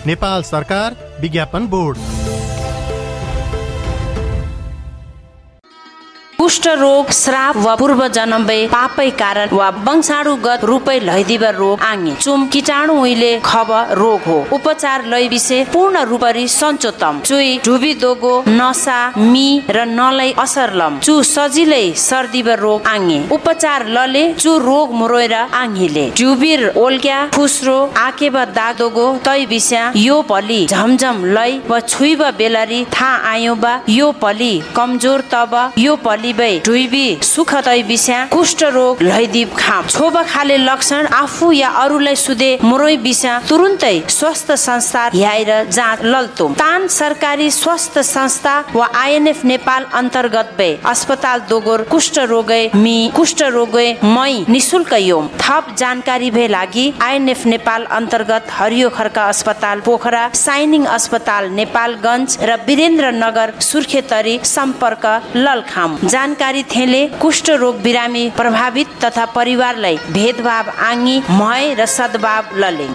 नेपाल सरकार विज्ञापन बोर्ड। कुष्ठ रोग श्राप वा पूर्व जन्मै पापै कारण वा वंशाणुगत रूपै लैदिबर रोग आङे चुम कीटाणु उहिले खब रोग हो। उपचार लय विषय पूर्ण रूपरी सञ्चोतम चुई ढुबी दोगो नसा मी र नलै असर लम चु सजिलै सर्दिबर रोग आङे उपचार लले चु रोग मुरोएर आङिले ढुबीर ओल्क्या फुस्रो आकेब दाग दोगो तै विषय यो पली झमझम लय व छुइब बेलरी था आयो बा यो पली कमजोर तब यो पली ढुइबी सुख तै विषय कुष्ठ रोग लैदिब खाम छोब खाले लक्षण आफू या अरूलाई सुधे मुरोइ विषय तुरुन्तै स्वास्थ्य संस्था ल्याएर जाँच लल्तुम तान सरकारी स्वास्थ्य संस्था वा आइएनएफ नेपाल अन्तर्गत बे अस्पताल दोगोर कुष्ठ रोगै मी कुष्ठ रोगै मई निशुल्क योम थप जानकारी भए लागि आइएनएफ नेपाल अन्तर्गत हरियो खर्का अस्पताल पोखरा साइनिङ अस्पताल नेपालगञ्ज र वीरेन्द्रनगर सुर्खेतरी सम्पर्क ललखाम जानकारी थेले कुष्ठ रोग बिरामी प्रभावित तथा परिवारलाई भेदभाव आङी मय र सद्भाव लले।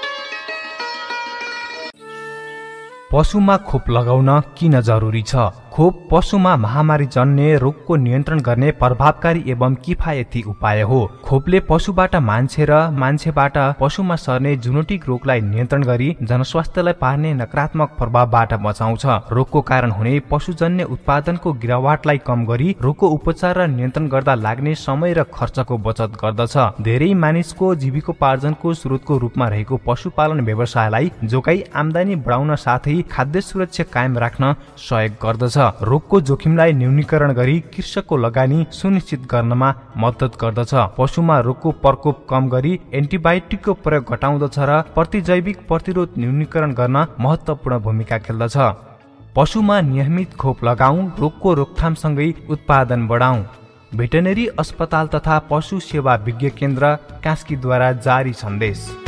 पशुमा खोप लगाउन किन जरुरी छ? खोप पशुमा महामारी जन्य रोगको नियन्त्रण गर्ने प्रभावकारी एवं किफायती उपाय हो। खोपले पशुबाट मान्छे र मान्छेबाट पशुमा सर्ने जुनोटिक रोगलाई नियन्त्रण गरी जनस्वास्थ्यलाई पार्ने नकारात्मक प्रभावबाट बचाउँछ। रोगको कारण हुने पशुजन्य उत्पादनको गिरावटलाई कम गरी रोगको उपचार र नियन्त्रण गर्दा लाग्ने समय र खर्चको बचत गर्दछ। धेरै मानिसको जीविकोपार्जनको स्रोतको रूपमा रहेको पशुपालन व्यवसायलाई जोगाई आमदानी बढाउन साथै खाद्य सुरक्षा कायम राख्न सहयोग गर्दछ। रोगको जोखिमलाई न्यूनीकरण गरी कृषकको लगानी सुनिश्चित गर्नमा मद्दत गर्दछ। पशुमा रोगको प्रकोप कम गरी एन्टिबायोटिकको प्रयोग घटाउँदछ र प्रतिजैविक प्रतिरोध न्यूनीकरण गर्न महत्त्वपूर्ण भूमिका खेल्दछ। पशुमा नियमित खोप लगाऊ, रोगको रोकथामसँगै उत्पादन बढाऊ। भेटनेरी अस्पताल तथा पशु सेवा विज्ञ केन्द्र कास्कीद्वारा जारी सन्देश।